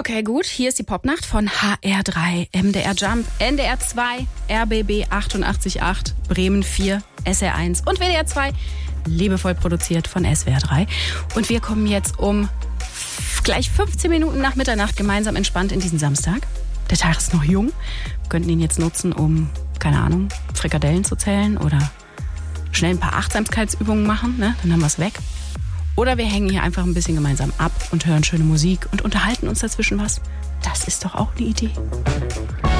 Okay, gut. Hier ist die Popnacht von HR3, MDR Jump, NDR 2, RBB 88.8, Bremen 4, SR1 und WDR 2, liebevoll produziert von SWR 3. Und wir kommen jetzt um gleich 15 Minuten nach Mitternacht gemeinsam entspannt in diesen Samstag. Der Tag ist noch jung. Wir könnten ihn jetzt nutzen, um, keine Ahnung, Frikadellen zu zählen oder schnell ein paar Achtsamkeitsübungen machen, ne? Dann haben wir es weg. Oder wir hängen hier einfach ein bisschen gemeinsam ab und hören schöne Musik und unterhalten uns dazwischen was. Das ist doch auch eine Idee.